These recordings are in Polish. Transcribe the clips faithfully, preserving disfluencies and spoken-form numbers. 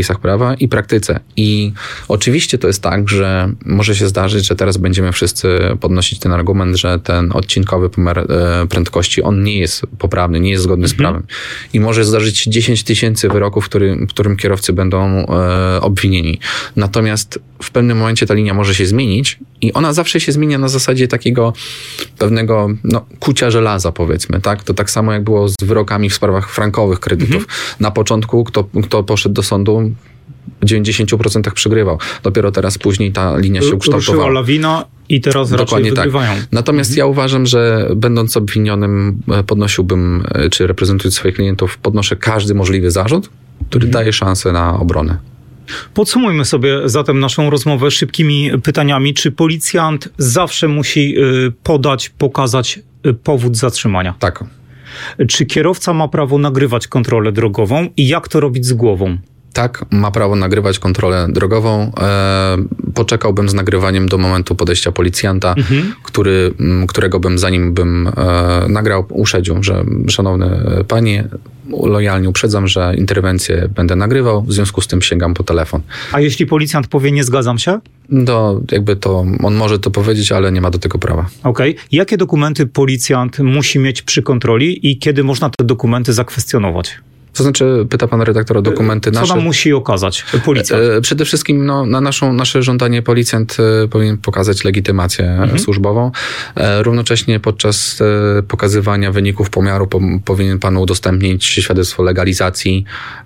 przepisach prawa i praktyce. I oczywiście to jest tak, że może się zdarzyć, że teraz będziemy wszyscy podnosić ten argument, że ten odcinkowy pomiar prędkości, on nie jest poprawny, nie jest zgodny mhm. z prawem. I może zdarzyć się dziesięć tysięcy wyroków, w którym, w którym kierowcy będą e, obwinieni. Natomiast w pewnym momencie ta linia może się zmienić i ona zawsze się zmienia na zasadzie takiego pewnego no, kucia żelaza, powiedzmy. Tak? To tak samo jak było z wyrokami w sprawach frankowych kredytów. Mhm. Na początku kto, kto poszedł do sądu, w dziewięćdziesiąt procent przegrywał. Dopiero teraz później ta linia się ukształtowała. Ruszyła lawina i teraz Dokładnie raczej wygrywają. Tak. Natomiast mhm. ja uważam, że będąc obwinionym podnosiłbym, czy reprezentując swoich klientów, podnoszę każdy możliwy zarzut, który mhm. daje szansę na obronę. Podsumujmy sobie zatem naszą rozmowę szybkimi pytaniami. Czy policjant zawsze musi podać, pokazać powód zatrzymania? Tak. Czy kierowca ma prawo nagrywać kontrolę drogową i jak to robić z głową? Tak, ma prawo nagrywać kontrolę drogową. E, poczekałbym z nagrywaniem do momentu podejścia policjanta, mhm. który, którego bym, zanim bym e, nagrał, uprzedzał, że szanowny panie, lojalnie uprzedzam, że interwencję będę nagrywał, w związku z tym sięgam po telefon. A jeśli policjant powie nie zgadzam się? To jakby to, on może to powiedzieć, ale nie ma do tego prawa. Okej. Okay. Jakie dokumenty policjant musi mieć przy kontroli i kiedy można te dokumenty zakwestionować? To znaczy, pyta pan redaktor o dokumenty Co nasze. Co nam musi okazać policjant? Przede wszystkim no, na naszą, nasze żądanie policjant powinien pokazać legitymację mhm. służbową. Równocześnie podczas pokazywania wyników pomiaru po, powinien pan udostępnić świadectwo legalizacji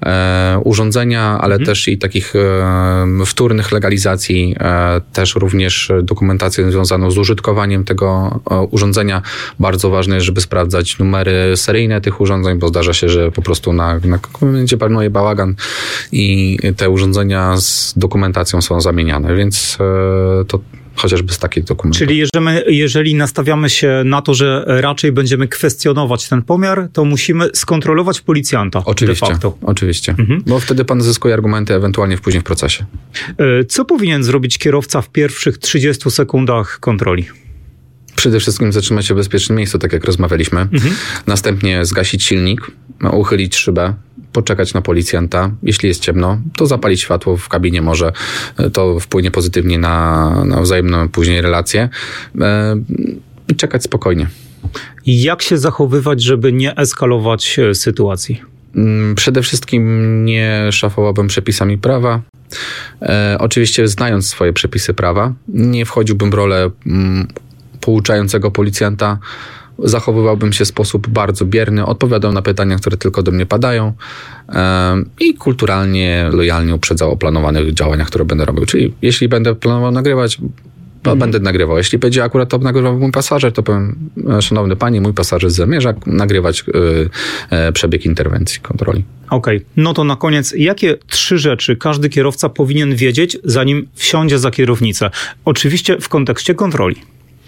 e, urządzenia, ale mhm. też i takich e, wtórnych legalizacji, e, też również dokumentację związaną z użytkowaniem tego e, urządzenia. Bardzo ważne jest, żeby sprawdzać numery seryjne tych urządzeń, bo zdarza się, że po prostu na Na komendzie panuje bałagan i te urządzenia z dokumentacją są zamieniane, więc to chociażby z takich dokumentów. Czyli jeżeli, jeżeli nastawiamy się na to, że raczej będziemy kwestionować ten pomiar, to musimy skontrolować policjanta. Oczywiście, de facto. oczywiście. Mhm. Bo wtedy pan zyskuje argumenty ewentualnie w później w procesie. Co powinien zrobić kierowca w pierwszych trzydziestu sekundach kontroli? Przede wszystkim zatrzymać się w bezpiecznym miejscu, tak jak rozmawialiśmy. Mhm. Następnie zgasić silnik, uchylić szybę, poczekać na policjanta. Jeśli jest ciemno, to zapalić światło w kabinie może. To wpłynie pozytywnie na, na wzajemną później relację. I czekać spokojnie. I jak się zachowywać, żeby nie eskalować sytuacji? Przede wszystkim nie szafowałbym przepisami prawa. E, oczywiście znając swoje przepisy prawa, nie wchodziłbym w rolę mm, pouczającego policjanta, zachowywałbym się w sposób bardzo bierny, odpowiadał na pytania, które tylko do mnie padają e, i kulturalnie, lojalnie uprzedzał o planowanych działaniach, które będę robił. Czyli jeśli będę planował nagrywać, to mhm. będę nagrywał. Jeśli będzie akurat to nagrywał mój pasażer, to powiem, szanowny panie, mój pasażer zamierza nagrywać y, y, przebieg interwencji, kontroli. Okej, okay. No to na koniec, jakie trzy rzeczy każdy kierowca powinien wiedzieć, zanim wsiądzie za kierownicę? Oczywiście w kontekście kontroli.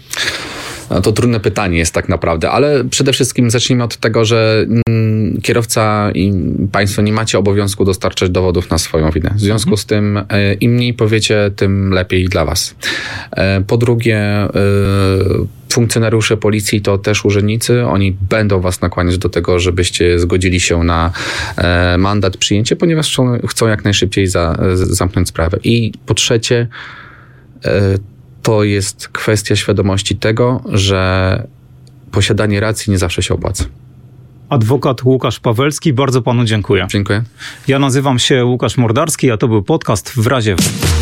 No to trudne pytanie jest tak naprawdę, ale przede wszystkim zacznijmy od tego, że mm, kierowca i państwo nie macie obowiązku dostarczać dowodów na swoją winę. W związku z tym e, im mniej powiecie, tym lepiej dla was. E, po drugie, e, funkcjonariusze policji to też urzędnicy, oni będą was nakłaniać do tego, żebyście zgodzili się na e, mandat, przyjęcie, ponieważ chcą, chcą jak najszybciej za, zamknąć sprawę. I po trzecie, e, to jest kwestia świadomości tego, że posiadanie racji nie zawsze się opłaca. Adwokat Łukasz Pawelski, bardzo panu dziękuję. Dziękuję. Ja nazywam się Łukasz Mordarski, a to był podcast W razie W.